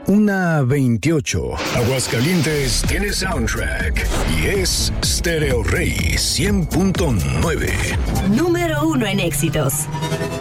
1:28. Aguascalientes tiene soundtrack y es Stereo Rey 100.9. Número 1 en éxitos.